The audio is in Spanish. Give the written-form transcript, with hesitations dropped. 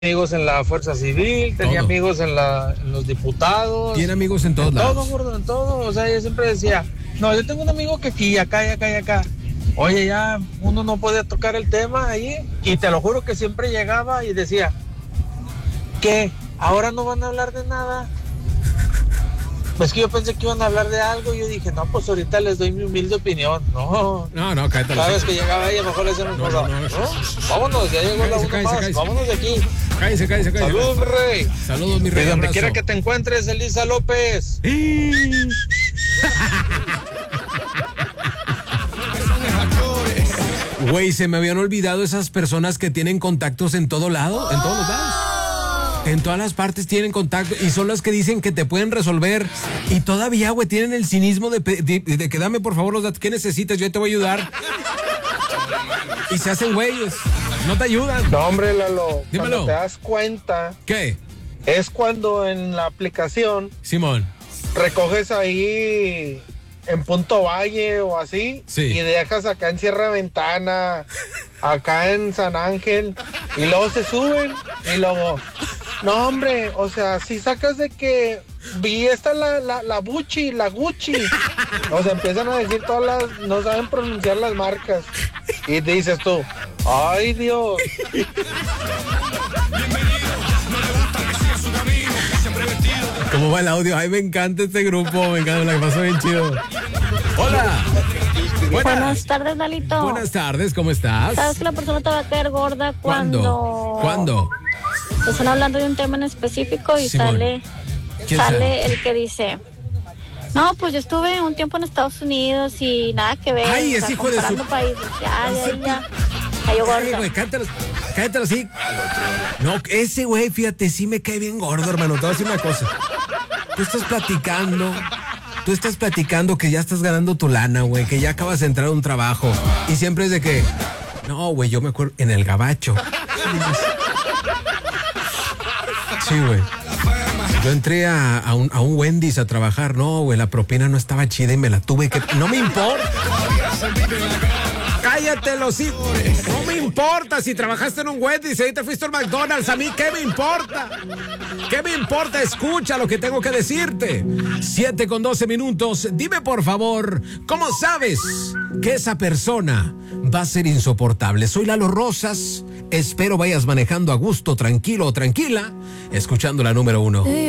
amigos en la Fuerza Civil, tenía Todo. amigos en los diputados. Tiene amigos en todos En lados. todo, gordo, en todo. O sea, yo siempre decía, no, yo tengo un amigo que aquí, acá y acá y acá. Oye, ya uno no podía tocar el tema ahí. Y te lo juro que siempre llegaba y decía, ¿qué? ¿Ahora no van a hablar de nada? Pues que yo pensé que iban a hablar de algo y yo dije, no, pues ahorita les doy mi humilde opinión. No, No, cállate. cada vez que llegaba ella mejor le decíamos, No. vámonos, ya llegó la Cállese, una cállese, más, cállese. vámonos de aquí. Cállese. Salud, mi rey. Saludos, mi rey. Y donde abrazo. quiera que te encuentres, Elisa López. Güey, se me habían olvidado esas personas que tienen contactos en todo lado, en todos los lados. En todas las partes tienen contacto y son las que dicen que te pueden resolver. Y todavía, güey, tienen el cinismo de que dame por favor los datos que necesitas, yo te voy a ayudar. Y se hacen güeyes, no te ayudan. No, hombre, Lalo. Dímelo. Cuando te das cuenta, ¿Qué? es cuando en la aplicación Simón. recoges ahí en Punto Valle o así. Sí. Y dejas acá en Sierra Ventana, acá en San Ángel. Y luego se suben. Y luego, no, hombre, o sea, si sacas de que vi esta la Gucci. O sea, empiezan a decir todas las, no saben pronunciar las marcas. Y te dices tú, ay Dios. ¿Cómo va el audio? Ay, me encanta este grupo, me encanta, la que pasó bien chido. Hola. Buenas tardes, Lalito. Buenas tardes, ¿cómo estás? ¿Sabes que la persona te va a caer gorda cuando... ¿Cuándo? Están hablando de un tema en específico y Simón. ¿Quién sale el que dice... No, pues yo estuve un tiempo en Estados Unidos y nada que ver. Ay, o es sea, hijo de su- comparando países. Ya. Cayó Ay, gorda. güey, cállate así. No, ese güey, fíjate, sí me cae bien gordo, hermano. Te voy a decir una cosa. Tú estás platicando que ya estás ganando tu lana, güey, que ya acabas de entrar a un trabajo. Y siempre es de que, no, güey, yo me acuerdo, en el gabacho. Sí, güey. Yo entré a un Wendy's a trabajar. No, güey, la propina no estaba chida y me la tuve que... No me importa. Cállate los hijos. No me importa si trabajaste en un Wendy's y ahí te fuiste al McDonald's. A mí, ¿qué me importa? ¿Qué me importa? Escucha lo que tengo que decirte. 7:12. Dime, por favor, ¿cómo sabes que esa persona va a ser insoportable? Soy Lalo Rosas. Espero vayas manejando a gusto, tranquilo o tranquila, escuchando la número 1.